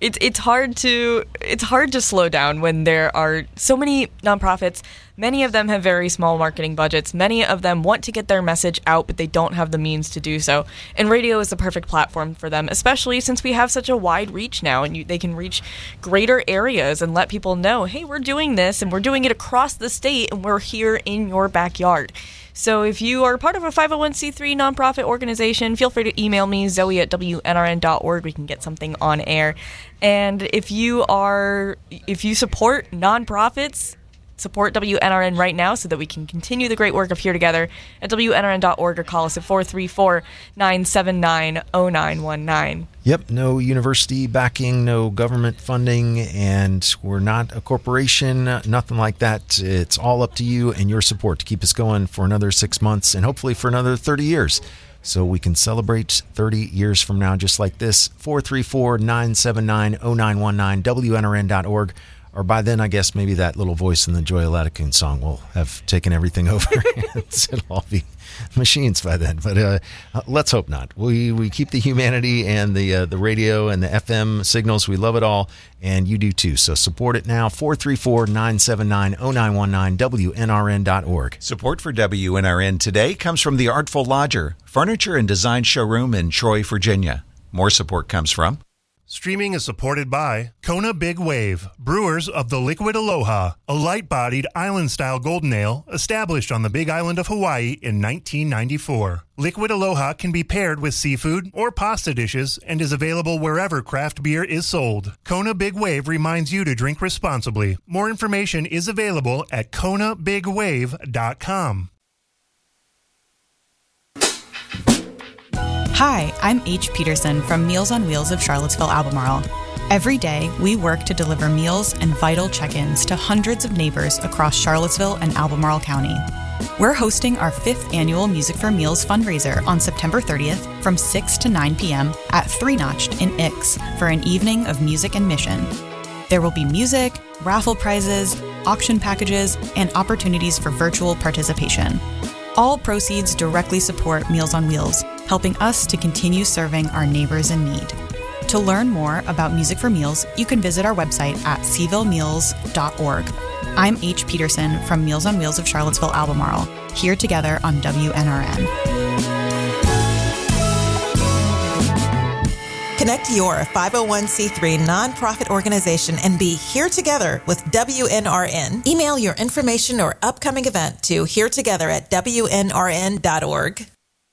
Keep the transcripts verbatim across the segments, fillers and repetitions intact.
it's it's hard to it's hard to slow down when there are so many nonprofits. Many of them have very small marketing budgets. Many of them want to get their message out, but they don't have the means to do so. And radio is the perfect platform for them, especially since we have such a wide reach now, and you, they can reach greater areas and let people know, hey, we're doing this, and we're doing it across the state, and we're here in your backyard. So if you are part of a five oh one c three nonprofit organization, feel free to email me, Zoe at W N R N dot org. We can get something on air. And if you are, if you support nonprofits, support W N R N right now so that we can continue the great work of Here Together at W N R N dot org or call us at four three four, nine seven nine, zero nine one nine. Yep, no university backing, no government funding, and we're not a corporation, nothing like that. It's all up to you and your support to keep us going for another six months and hopefully for another thirty years. So we can celebrate thirty years from now just like this. four three four, nine seven nine, zero nine one nine, W N R N dot org. Or by then, I guess maybe that little voice in the Joy Ladakun song will have taken everything over. It'll all be machines by then. But uh, let's hope not. We we keep the humanity and the uh, the radio and the F M signals. We love it all, and you do too. So support it now. four three four, nine seven nine, zero nine one nine, W N R N dot org. Support for W N R N today comes from the Artful Lodger, furniture and design showroom in Troy, Virginia. More support comes from... Streaming is supported by Kona Big Wave, brewers of the Liquid Aloha, a light-bodied island-style golden ale established on the Big Island of Hawaii in nineteen ninety-four. Liquid Aloha can be paired with seafood or pasta dishes and is available wherever craft beer is sold. Kona Big Wave reminds you to drink responsibly. More information is available at kona big wave dot com. Hi, I'm H. Peterson from Meals on Wheels of Charlottesville, Albemarle. Every day, we work to deliver meals and vital check-ins to hundreds of neighbors across Charlottesville and Albemarle County. We're hosting our fifth annual Music for Meals fundraiser on September thirtieth from six to nine p.m. at Three Notched in Ix for an evening of music and mission. There will be music, raffle prizes, auction packages, and opportunities for virtual participation. All proceeds directly support Meals on Wheels, helping us to continue serving our neighbors in need. To learn more about Music for Meals, you can visit our website at seville meals dot org. I'm H. Peterson from Meals on Wheels of Charlottesville, Albemarle, here together on W N R N. Connect your five oh one c three nonprofit organization and be here together with W N R N. Email your information or upcoming event to here together at W N R N dot org.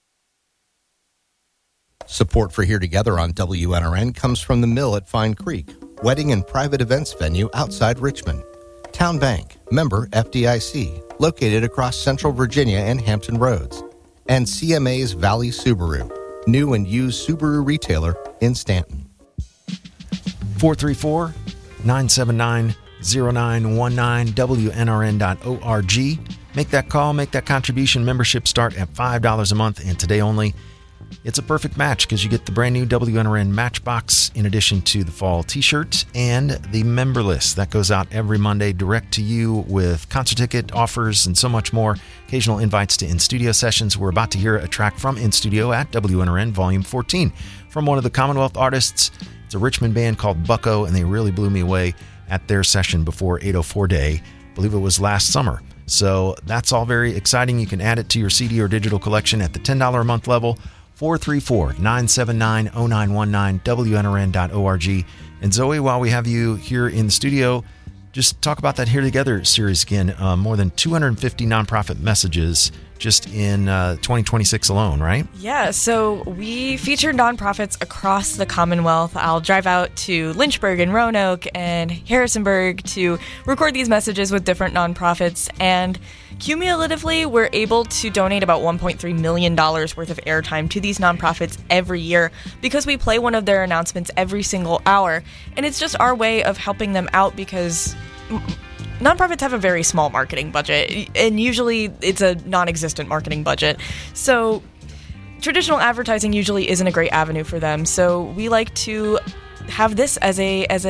Support for Here Together on W N R N comes from the Mill at Fine Creek, wedding and private events venue outside Richmond. Town Bank, member F D I C, located across Central Virginia and Hampton Roads. And C M A's Valley Subaru, new and used Subaru retailer in Stanton. four three four, nine seven nine, zero nine one nine, W N R N dot org. Make that call, make that contribution. Membership start at five dollars a month, and today only. It's a perfect match because you get the brand new W N R N Matchbox in addition to the fall t-shirt and the member list. That goes out every Monday direct to you with concert ticket offers and so much more. Occasional invites to in-studio sessions. We're about to hear a track from In-Studio at W N R N Volume fourteen from one of the Commonwealth artists. It's a Richmond band called Bucko, and they really blew me away at their session before eight oh four Day. I believe it was last summer. So that's all very exciting. You can add it to your C D or digital collection at the ten dollars a month level. four three four, nine seven nine, zero nine one nine, W N R N dot org. And Zoe, while we have you here in the studio, just talk about that Here Together series again. Uh, more than two hundred fifty nonprofit messages just in uh, twenty twenty-six alone, right? Yeah, so we feature nonprofits across the Commonwealth. I'll drive out to Lynchburg and Roanoke and Harrisonburg to record these messages with different nonprofits, and cumulatively, we're able to donate about one point three million dollars worth of airtime to these nonprofits every year because we play one of their announcements every single hour. And it's just our way of helping them out because nonprofits have a very small marketing budget, and usually it's a non-existent marketing budget. So traditional advertising usually isn't a great avenue for them. So we like to have this as a as an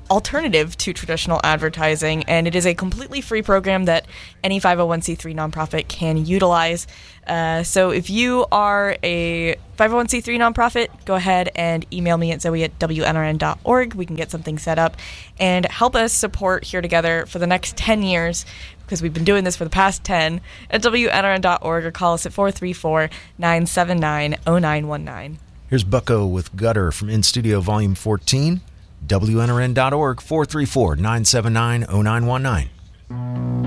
alternative to traditional advertising, and it is a completely free program that any five oh one c three nonprofit can utilize. Uh, so if you are a five oh one c three nonprofit, go ahead and email me at zoe at w n r n dot org. We can get something set up and help us support Here Together for the next ten years, because we've been doing this for the past ten, at w n r n dot org, or call us at four three four, nine seven nine, zero nine one nine. Here's Bucko with Gutter from In Studio Volume fourteen, w n r n dot org, four three four, nine seven nine, zero nine one nine.